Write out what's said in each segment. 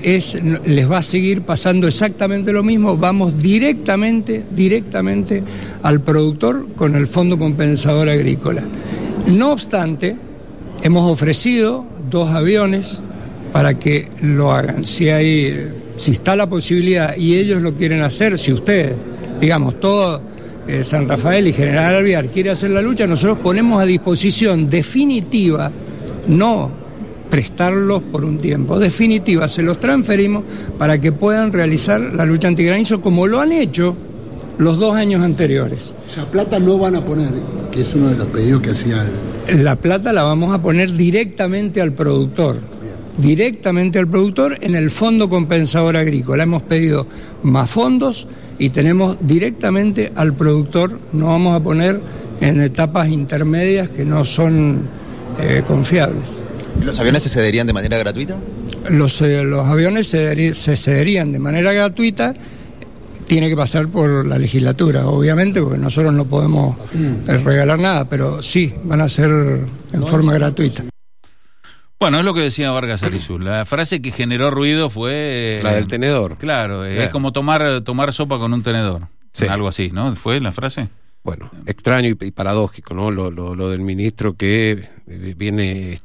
les va a seguir pasando exactamente lo mismo. Vamos directamente al productor con el Fondo Compensador Agrícola. No obstante, hemos ofrecido 2 aviones para que lo hagan. Si está la posibilidad y ellos lo quieren hacer, si ustedes, digamos, todo San Rafael y General Alvear quiere hacer la lucha, nosotros ponemos a disposición definitiva, no prestarlos por un tiempo, definitiva, se los transferimos para que puedan realizar la lucha antigranizo como lo han hecho los 2 años anteriores. O sea, plata no van a poner, que es uno de los pedidos que hacía La plata la vamos a poner directamente al productor. Directamente al productor en el Fondo Compensador Agrícola. Hemos pedido más fondos y tenemos directamente al productor. No vamos a poner en etapas intermedias que no son confiables. ¿Los aviones se cederían de manera gratuita? Los aviones se cederían de manera gratuita. Tiene que pasar por la legislatura, obviamente, porque nosotros no podemos regalar nada, pero sí, van a ser en forma gratuita. Bueno, es lo que decía Vargas Arizú. La frase que generó ruido fue... la del tenedor. Claro, es como tomar sopa con un tenedor. Sí. Algo así, ¿no? ¿Fue la frase? Bueno, extraño y paradójico, ¿no? Lo del ministro que viene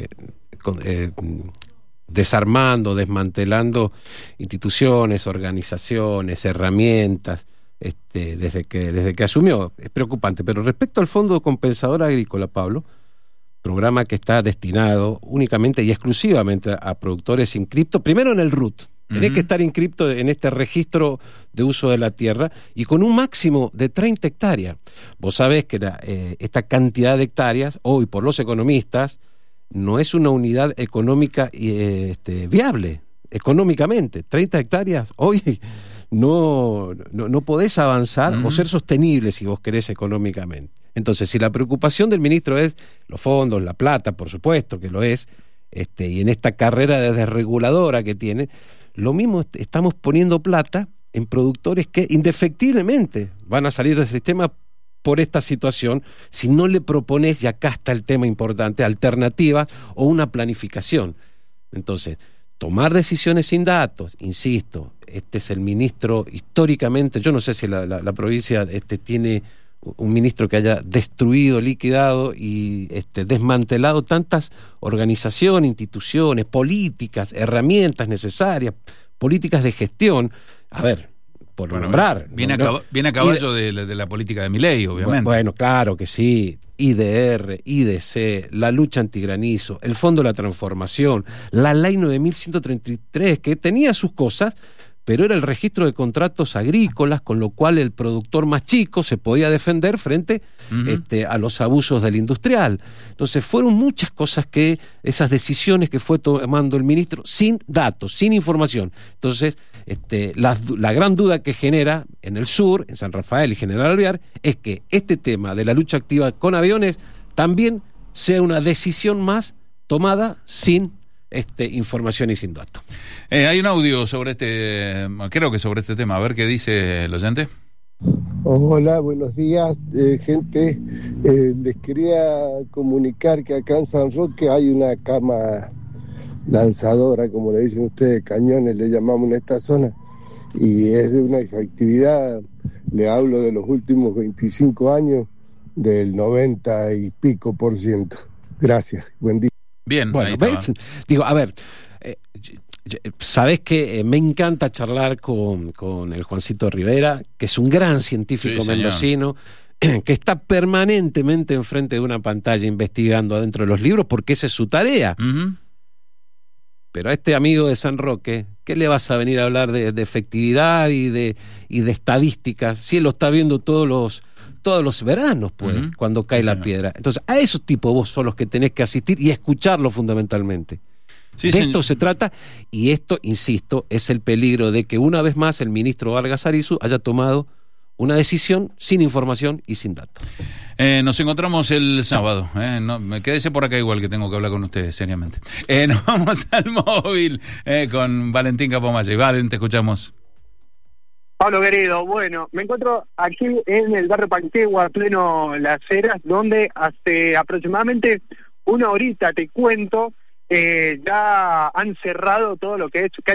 desarmando, desmantelando instituciones, organizaciones, herramientas, desde que asumió. Es preocupante. Pero respecto al Fondo Compensador Agrícola, Pablo, programa que está destinado únicamente y exclusivamente a productores inscriptos, primero en el RUT. Tenés que estar inscripto en este registro de uso de la tierra y con un máximo de 30 hectáreas. Vos sabés que esta cantidad de hectáreas, hoy por los economistas, no es una unidad económica viable, económicamente. 30 hectáreas, hoy no podés avanzar o ser sostenible si vos querés económicamente. Entonces, si la preocupación del ministro es los fondos, la plata, por supuesto que lo es, y en esta carrera de desreguladora que tiene, lo mismo estamos poniendo plata en productores que indefectiblemente van a salir del sistema por esta situación si no le propones, y acá está el tema importante, alternativas o una planificación. Entonces, tomar decisiones sin datos, insisto, este es el ministro históricamente, yo no sé si la provincia tiene un ministro que haya destruido, liquidado y desmantelado tantas organizaciones, instituciones, políticas, herramientas necesarias, políticas de gestión. A ver, por nombrar. Viene a caballo de la política de Milei, obviamente. Bueno, claro que sí. IDR, IDC, la lucha antigranizo, el Fondo de la Transformación, la Ley 9133, que tenía sus cosas, pero era el registro de contratos agrícolas, con lo cual el productor más chico se podía defender frente a los abusos del industrial. Entonces fueron muchas cosas esas decisiones que fue tomando el ministro sin datos, sin información. Entonces la gran duda que genera en el sur, en San Rafael y General Alvear, es que este tema de la lucha activa con aviones también sea una decisión más tomada sin información y sin datos. Hay un audio sobre creo que sobre este tema, a ver qué dice el oyente. Hola, buenos días, gente. Les quería comunicar que acá en San Roque hay una cama lanzadora, como le dicen ustedes, cañones le llamamos en esta zona, y es de una efectividad, le hablo de los últimos 25 años, del 90 y pico %. Gracias, buen día. Bien, bueno, ¿ves? Digo, a ver, sabés que me encanta charlar con el Juancito Rivera, que es un gran científico mendocino, que está permanentemente enfrente de una pantalla investigando adentro de los libros, porque esa es su tarea. Pero a este amigo de San Roque, ¿qué le vas a venir a hablar de efectividad y de estadísticas? Si él lo está viendo todos los veranos, pues, cuando cae la piedra. Entonces, a esos tipos vos son los que tenés que asistir y escucharlo fundamentalmente. De esto se trata, y esto, insisto, es el peligro de que una vez más el ministro Vargas Arizú haya tomado una decisión sin información y sin datos. Nos encontramos el sábado. Quédese por acá igual, que tengo que hablar con ustedes seriamente. Nos vamos al móvil con Valentín Capomaya. Valen, te escuchamos. Pablo querido, bueno, me encuentro aquí en el barrio Panquegua, pleno Las Heras, donde hace aproximadamente una horita, te cuento, ya han cerrado todo lo que es